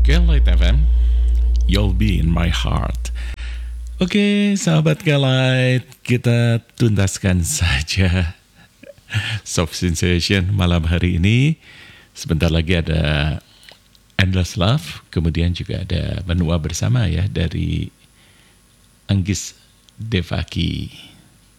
Oke, Light FM, You'll Be in My Heart. Oke, sahabat Light, kita tuntaskan saja Soft Sensation malam hari ini. Sebentar lagi ada Endless Love, kemudian juga ada Menua Bersama ya dari Anggis Devaki.